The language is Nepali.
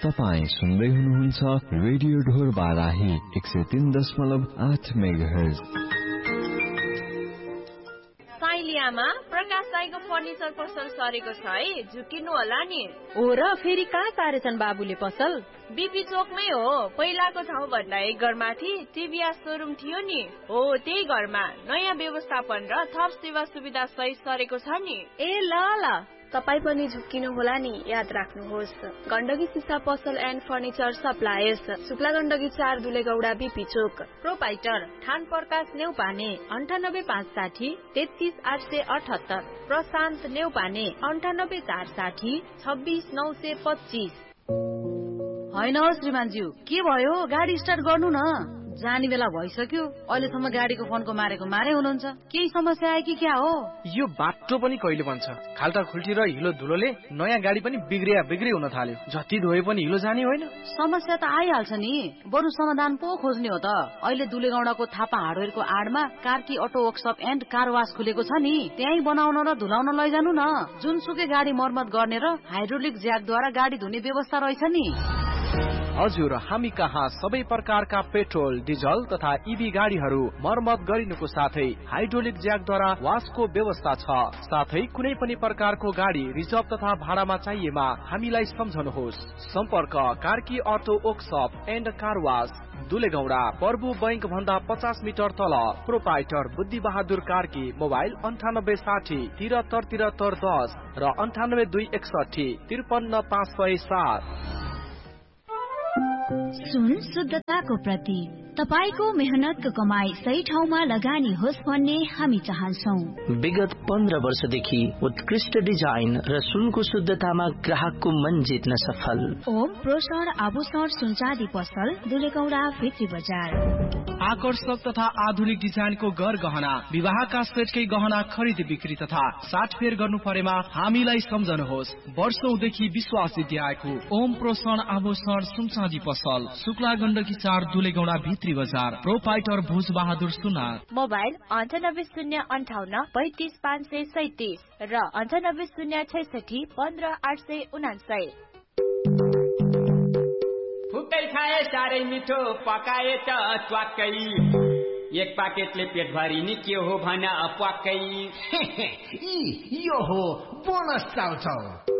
तपाईं सुन्दै हुनुहुन्छ रेडियो ढोर बाराही 103.8 मेगाहर्ज। साइलियामा प्रकाश राईको फर्निचर पसल सरेको छ है, झुकिनु होला नि। हो र फेरि कहाँ सारेछन् बाबुले पसल? बीपी चोकमै हो। पहिलाको ठाउँ भन्दा एक घर माथि टिभीएस सोरुम थियो नि, हो त्यही घरमा नयाँ व्यवस्थापन र थप सेवा सुविधा सहित सरेको छ नि। ए ल तपाई पनि झुक्किनु होला नि, याद राख्नुहोस्। गण्डकी सिसा पसल and furniture suppliers, Shukla Gandaki 4 दुलेगौडा BP Chowk. Proprietor ठान प्रकाश नेउपाने 98560 33878, प्रशान्त नेउपाने 98460 26925। होइन हो श्रीमानज्यू, के भयो? गाडी स्टार्ट गर्नु न, जाने बेला भइसक्यो। अहिलेसम्म गाडीको फोनको मारेको मारे हुनुहुन्छ। केही समस्या आयो कि क्या हो? यो बाटो पनि कहिले बन्छ? खाल्टा खुल्टी र हिलो धुलोले नयाँ गाडी पनि बिग्रे हुन थाल्यो। जति धोए पनि हिलो जाने होइन। समस्या त आइहाल्छ नि, बरु समाधान पो खोज्ने हो त। अहिले दुलेगौडाको Thapa हार्डवेयरको आडमा Karki auto workshop and car वास खुलेको छ नि, त्यही बनाउन र धुलाउन लैजानु न। जुनसुकै गाडी मर्मत गर्ने र हाइड्रोलिक ज्याकद्वारा गाडी धुने व्यवस्था रहेछ नि। हजुर, हामी कहाँ सबै प्रकारका पेट्रोल, डिजल तथा ईभी गाडीहरू मर्मत गरिनुको साथै हाइड्रोलिक ज्याकद्वारा वासको व्यवस्था छ। साथै कुनै पनि प्रकारको गाडी रिजर्भ तथा भाडामा चाहिएमा हामीलाई सम्झनुहोस्। सम्पर्क Karki auto workshop and car वास, दुलेगौडा, प्रभु बैंक भन्दा 50 मिटर तल। प्रोपाइटर बुद्धि बहादुर कार्की। मोबाइल 9860 73 10 र 98261 53507। सुन शुद्धताको प्रतीक, तपाईको मेहनतको कमाई सही ठाउँमा लगानी होस् भन्ने हामी चाहन्छौँ। विगत 15 वर्षदेखि उत्कृष्ट डिजाइन र सुनको शुद्धतामा ग्राहकको मन जित्न सफल ओम प्रोसर आभूषण सुनचाँदी पसल, दुलेगौडा भित्री बजार। आकर्षक तथा आधुनिक डिजाइनको गर गहना, विवाहका सेटकै गहना खरिद बिक्री तथा साटफेर गर्नु परेमा हामीलाई सम्झनुहोस्। वर्षौंदेखि विश्वास जित्याएको ओम प्रोसर आभूषण सुनचाँदी पसल, शुक्ला गण्डकी 4 दुलेगौडा भित्री बजार। प्रोपाइटर भुज बहादुर सुनार। मोबाइल 9808 35537 र 9806 15899। फुकै खाए साह्रै मिठो, पकाए त ट्वाक्कै। एक पाकेटले पेट भरि नि के हो भन प्वाक्कै। यो हो बोनस चाउचाउ।